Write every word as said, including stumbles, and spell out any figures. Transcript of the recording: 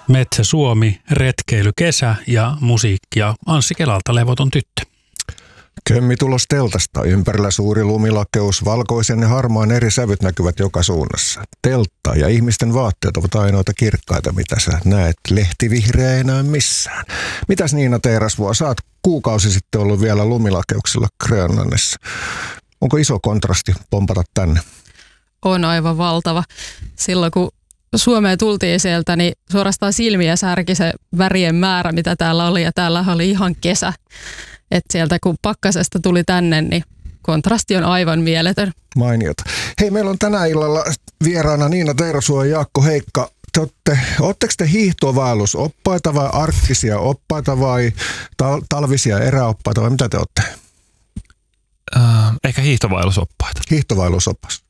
Metsä Suomi, retkeily kesä ja musiikkia Anssi Kelalta Levoton tyttö. Kömmi tulos teltasta. Ympärillä suuri lumilakeus, valkoisen ja harmaan eri sävyt näkyvät joka suunnassa. Teltta ja ihmisten vaatteet ovat ainoita kirkkaita, mitä sä näet. Lehtivihreä ei näy missään. Mitäs Niina Teerasvuo, sä oot kuukausi sitten ollut vielä lumilakeuksella Grönlannissa. Onko iso kontrasti pompata tänne? On aivan valtava. Silloin kun Suomeen tultiin sieltä, niin suorastaan silmiä särki se värien määrä, mitä täällä oli. Ja täällä oli ihan kesä. Että sieltä kun pakkasesta tuli tänne, niin kontrasti on aivan mieletön. Mainiota. Hei, meillä on tänä illalla vieraana Niina Teerasvuo ja Jaakko Heikka. Te olette, ootteko te hiihtovaellusoppaita vai arktisia oppaita vai tal- talvisia eräoppaita vai mitä te olette? Äh, ehkä hiihtovaellusoppaita. Hiihtovaellusoppas.